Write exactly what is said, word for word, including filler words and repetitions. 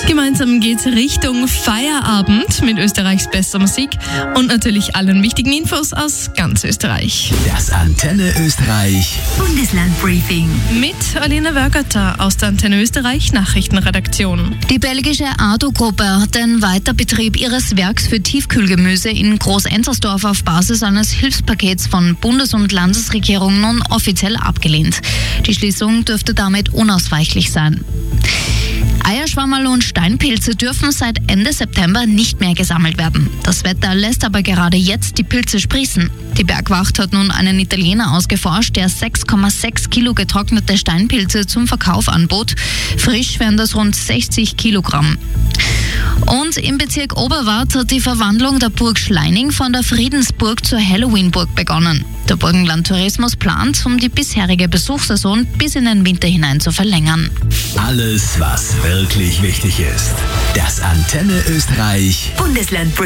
Gemeinsam geht's Richtung Feierabend mit Österreichs bester Musik und natürlich allen wichtigen Infos aus ganz Österreich. Das Antenne Österreich Bundeslandbriefing mit Alina Wörgerter aus der Antenne Österreich Nachrichtenredaktion. Die belgische Ardo-Gruppe hat den Weiterbetrieb ihres Werks für Tiefkühlgemüse in Groß-Enzersdorf auf Basis eines Hilfspakets von Bundes- und Landesregierung nun offiziell abgelehnt. Die Schließung dürfte damit unausweichlich sein. Eierschwammerl und Steinpilze dürfen seit Ende September nicht mehr gesammelt werden. Das Wetter lässt aber gerade jetzt die Pilze sprießen. Die Bergwacht hat nun einen Italiener ausgeforscht, der sechs Komma sechs Kilo getrocknete Steinpilze zum Verkauf anbot. Frisch wären das rund sechzig Kilogramm. Und im Bezirk Oberwart hat die Verwandlung der Burg Schleining von der Friedensburg zur Halloweenburg begonnen. Der Burgenland Tourismus plant, um die bisherige Besuchssaison bis in den Winter hinein zu verlängern. Alles, was wirklich wichtig ist. Das Antenne Österreich Bundeslandbriefing